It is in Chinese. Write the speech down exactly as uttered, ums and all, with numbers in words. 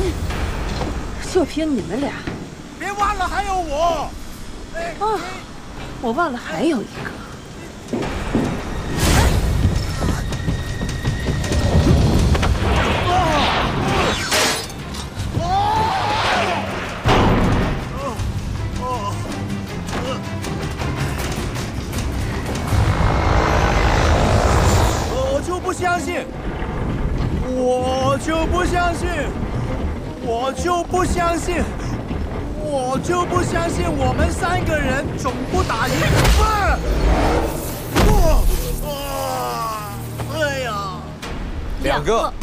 就凭你们俩， 别忘了还有我。哎啊，我忘了还有一个。 我就不相信，我就不相信，我就不相信，我就不相信我们三个人总不打赢。哇！哇！哎呀！ 两个。